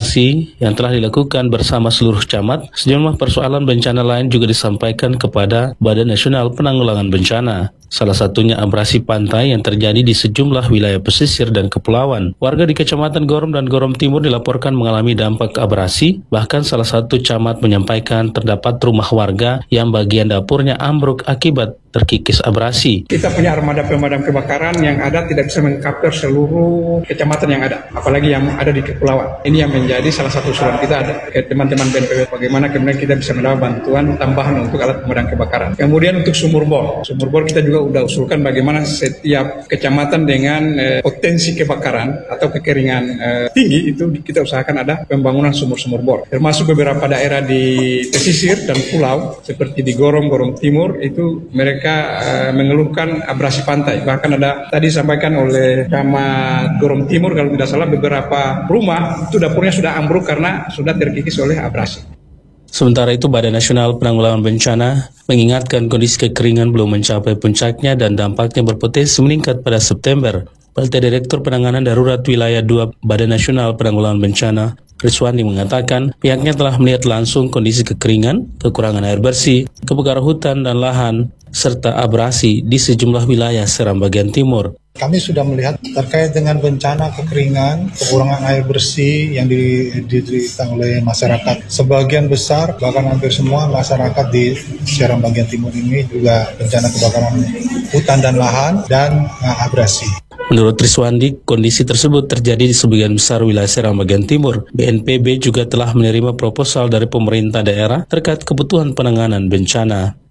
aksi yang telah dilakukan bersama seluruh camat, sejumlah persoalan bencana lain juga disampaikan kepada Badan Nasional Penanggulangan Bencana. Salah satunya abrasi pantai yang terjadi di sejumlah wilayah pesisir dan kepulauan. Warga di Kecamatan Gorom dan Gorom Timur dilaporkan mengalami dampak abrasi, bahkan salah satu camat menyampaikan terdapat rumah warga yang bagian dapurnya ambruk akibat terkikis abrasi. Kita punya armada pemadam kebakaran yang ada tidak bisa mengcover seluruh kecamatan yang ada, apalagi yang ada di kepulauan. Ini yang menjadi salah satu usulan kita ada ke teman-teman BNPB, bagaimana kemudian kita bisa mendapat bantuan tambahan untuk alat pemadam kebakaran. Kemudian untuk sumur bor kita juga udah usulkan bagaimana setiap kecamatan dengan potensi kebakaran atau kekeringan tinggi itu kita usahakan ada pembangunan sumur-sumur bor. Termasuk beberapa daerah di pesisir dan pulau seperti di Gorom Timur itu mereka mengeluhkan abrasi pantai. Bahkan ada tadi disampaikan oleh Camat Gorom Timur kalau tidak salah beberapa rumah itu dapurnya sudah ambruk karena sudah terkikis oleh abrasi. Sementara itu, Badan Nasional Penanggulangan Bencana mengingatkan kondisi kekeringan belum mencapai puncaknya dan dampaknya berpotensi meningkat pada September. PLT Direktur Penanganan Darurat Wilayah 2 Badan Nasional Penanggulangan Bencana, Riswandi, mengatakan pihaknya telah melihat langsung kondisi kekeringan, kekurangan air bersih, kebakaran hutan dan lahan, serta abrasi di sejumlah wilayah Seram bagian timur. Kami sudah melihat terkait dengan bencana kekeringan, kekurangan air bersih yang diderita oleh masyarakat. Sebagian besar, bahkan hampir semua masyarakat di Seram bagian timur ini juga bencana kebakaran hutan dan lahan dan abrasi. Menurut Riswandi, kondisi tersebut terjadi di sebagian besar wilayah Seram bagian timur. BNPB juga telah menerima proposal dari pemerintah daerah terkait kebutuhan penanganan bencana.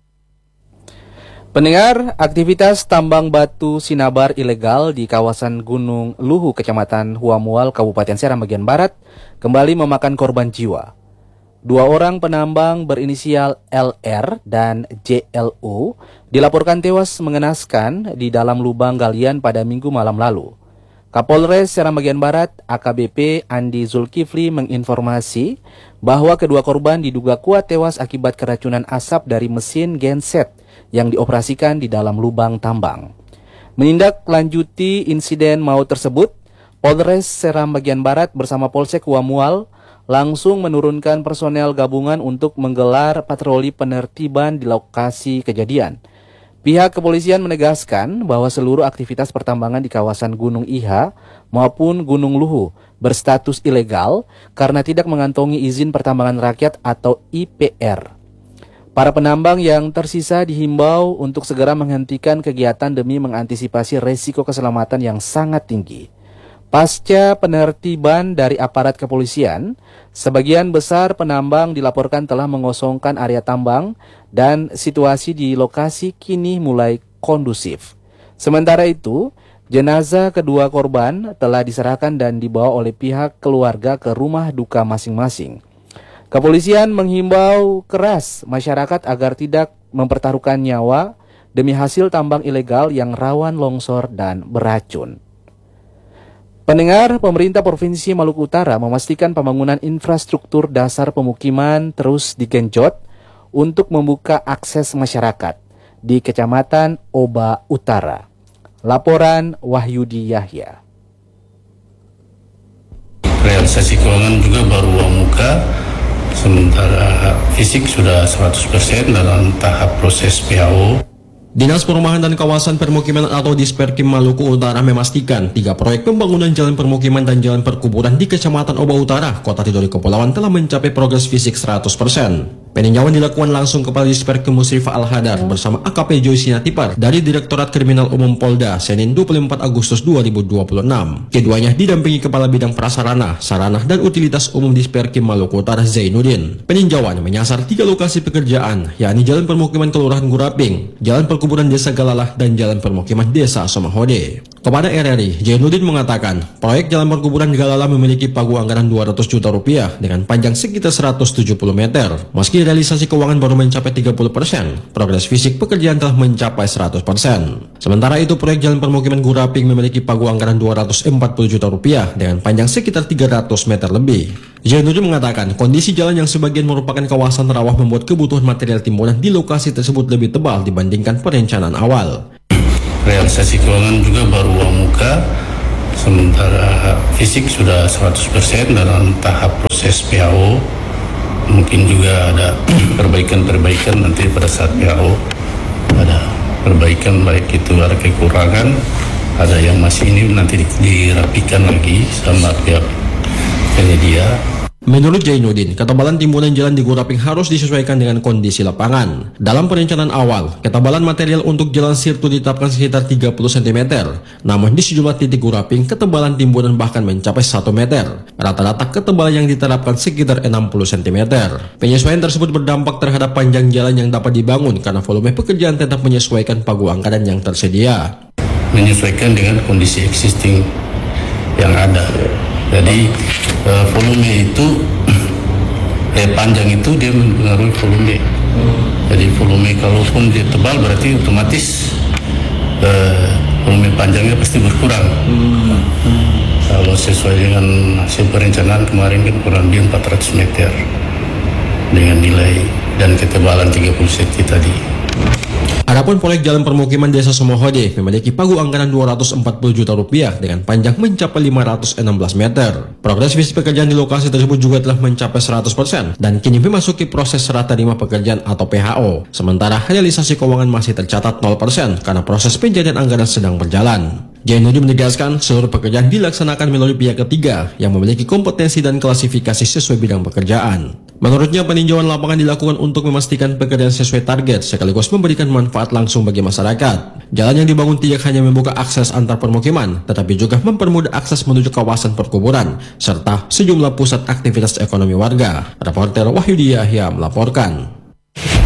Pendengar, aktivitas tambang batu sinabar ilegal di kawasan Gunung Luhu, Kecamatan Huamual, Kabupaten Seram bagian Barat, kembali memakan korban jiwa. 2 orang penambang berinisial LR dan JLU dilaporkan tewas mengenaskan di dalam lubang galian pada Minggu malam lalu. Kapolres Seram bagian Barat, AKBP Andi Zulkifli, menginformasi bahwa kedua korban diduga kuat tewas akibat keracunan asap dari mesin genset yang dioperasikan di dalam lubang tambang. Menindaklanjuti insiden maut tersebut, Polres Seram bagian Barat bersama Polsek Huamual langsung menurunkan personel gabungan untuk menggelar patroli penertiban di lokasi kejadian. Pihak kepolisian menegaskan bahwa seluruh aktivitas pertambangan di kawasan Gunung Iha maupun Gunung Luhu berstatus ilegal karena tidak mengantongi izin pertambangan rakyat atau IPR. Para penambang yang tersisa dihimbau untuk segera menghentikan kegiatan demi mengantisipasi resiko keselamatan yang sangat tinggi. Pasca penertiban dari aparat kepolisian, sebagian besar penambang dilaporkan telah mengosongkan area tambang dan situasi di lokasi kini mulai kondusif. Sementara itu, jenazah kedua korban telah diserahkan dan dibawa oleh pihak keluarga ke rumah duka masing-masing. Kepolisian menghimbau keras masyarakat agar tidak mempertaruhkan nyawa demi hasil tambang ilegal yang rawan longsor dan beracun. Pendengar, pemerintah Provinsi Maluku Utara memastikan pembangunan infrastruktur dasar pemukiman terus digenjot untuk membuka akses masyarakat di Kecamatan Oba Utara. Laporan Wahyudi Yahya. Realisasi keuangan juga baru uang muka, sementara fisik sudah 100% dalam tahap proses PAO. Dinas Perumahan dan Kawasan Permukiman atau Disperkim Maluku Utara memastikan 3 proyek pembangunan jalan permukiman dan jalan perkuburan di Kecamatan Oba Utara, Kota Tidore Kepulauan telah mencapai progres fisik 100%. Peninjauan dilakukan langsung Kepala Disperkim Musrifah Al-Hadar bersama AKP Joy Sinatipar dari Direktorat Kriminal Umum Polda Senin 24 Agustus 2026. Keduanya didampingi Kepala Bidang Prasarana, Sarana dan Utilitas Umum Disperkim Maluku Utara Zainuddin. Peninjauan menyasar 3 lokasi pekerjaan, yakni Jalan Permukiman Kelurahan Guraping, Jalan Perkuburan Desa Galalah dan Jalan Permukiman Desa Somahode. Kepada RRI, Zainuddin mengatakan, proyek Jalan Perkuburan Galalah memiliki pagu anggaran 200 juta rupiah dengan panjang sekitar 170 meter. Meski realisasi keuangan baru mencapai 30%, progres fisik pekerjaan telah mencapai 100%. Sementara itu, proyek Jalan Permukiman Guraping memiliki pagu anggaran 240 juta rupiah dengan panjang sekitar 300 meter lebih. Zainuddin mengatakan, kondisi jalan yang sebagian merupakan kawasan rawa membuat kebutuhan material timbunan di lokasi tersebut lebih tebal dibandingkan perencanaan awal. Realisasi keuangan juga baru uang muka, sementara fisik sudah 100% dalam tahap proses proses PAO. Mungkin juga ada perbaikan-perbaikan nanti pada saat PAO. Ada perbaikan baik itu ada kekurangan, ada yang masih ini nanti dirapikan lagi sama pihak penyedia. Menurut Jainuddin, ketebalan timbunan jalan di Guraping harus disesuaikan dengan kondisi lapangan. Dalam perencanaan awal, ketebalan material untuk jalan sirtu ditetapkan sekitar 30 cm. Namun di sejumlah titik Guraping, ketebalan timbunan bahkan mencapai 1 meter. Rata-rata ketebalan yang diterapkan sekitar 60 cm. Penyesuaian tersebut berdampak terhadap panjang jalan yang dapat dibangun karena volume pekerjaan tetap menyesuaikan pagu anggaran yang tersedia. Menyesuaikan dengan kondisi existing yang ada. Jadi volume itu panjang itu dia mempengaruhi volume. Jadi volume kalaupun dia tebal berarti otomatis volume panjangnya pasti berkurang. Kalau sesuai dengan hasil perencanaan kemarin kan kurang lebih 400 meter dengan nilai dan ketebalan 30 cm tadi. Adapun proyek jalan permukiman Desa Sumohode memiliki pagu anggaran 240 juta rupiah dengan panjang mencapai 516 meter. Progres fisik pekerjaan di lokasi tersebut juga telah mencapai 100% dan kini memasuki proses serah terima pekerjaan atau PHO. Sementara realisasi keuangan masih tercatat 0% karena proses pencarian anggaran sedang berjalan. Jainuddin menegaskan seluruh pekerjaan dilaksanakan melalui pihak ketiga yang memiliki kompetensi dan klasifikasi sesuai bidang pekerjaan. Menurutnya, peninjauan lapangan dilakukan untuk memastikan pekerjaan sesuai target sekaligus memberikan manfaat langsung bagi masyarakat. Jalan yang dibangun tidak hanya membuka akses antar permukiman, tetapi juga mempermudah akses menuju kawasan perkuburan, serta sejumlah pusat aktivitas ekonomi warga. Reporter Wahyudi Yahya melaporkan.